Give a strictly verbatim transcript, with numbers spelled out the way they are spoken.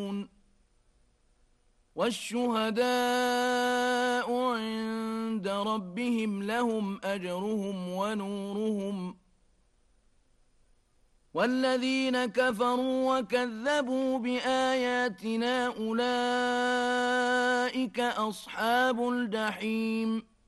والشهداء عند ربهم لهم أجرهم ونورهم والذين كفروا وكذبوا بآياتنا أولئك أصحاب الجحيم